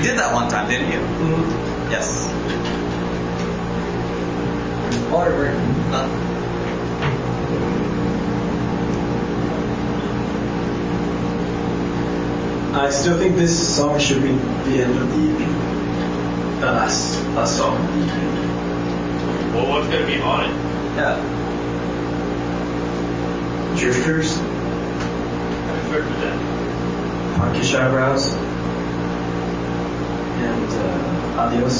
You did that one time, didn't you? Mm-hmm. Yes. Water break. I still think this song should be the end of the EP. The last song of the EP. Well, what's going to be on it? Yeah. Drifters, I've heard of that. Punkish Eyebrows, and Adios,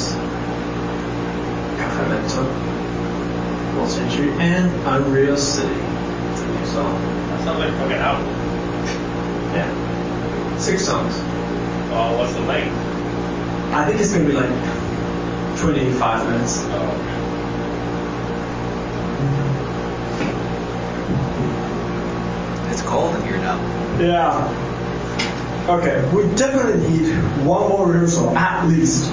Cafe Mento, World Century, and Unreal City. It's a new song. That sounds like a fucking album. Yeah. 6 songs. What's the length? I think it's going to be like 25 minutes. Oh, okay. It's cold in here now. Yeah. Okay, we definitely need one more rehearsal, at least.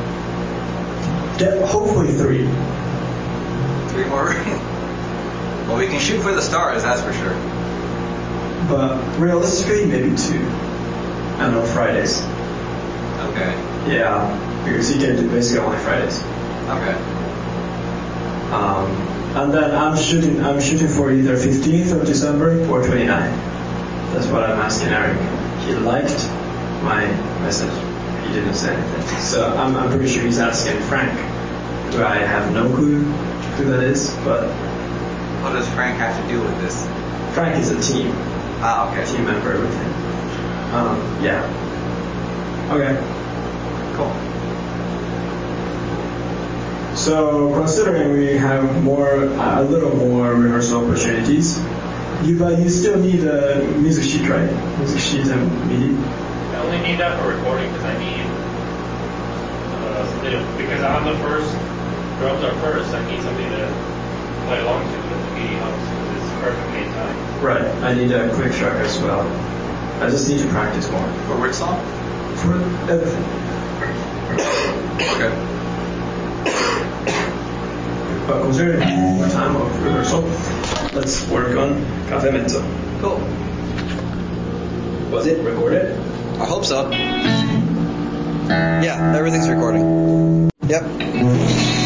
Hopefully 3. 3 more. Well, we can shoot for the stars, that's for sure. But realistically, maybe 2. And on Fridays. Okay. Yeah, because you can do basically only Fridays. Okay. And then I'm shooting for either 15th of December or 29th. That's what I'm asking Eric. He liked my message. He didn't say anything. So I'm pretty sure he's asking Frank, who I have no clue who that is, but What does Frank have to do with this? Frank is a team Okay. member with him. Yeah. Okay. Cool. So considering we have a little more rehearsal opportunities, but you still need a music sheet, right? Music sheet and MIDI. I only need that for recording because I need because on the first drums are first. I need something to play along to with the MIDI helps because it's perfectly in time. Right. I need a quick track as well. I just need to practice more. For which song? For everything. Okay. But considering more time of rehearsal, let's work on Cafe Mezzo. Cool. Was it recorded? I hope so. Yeah, everything's recording. Yep.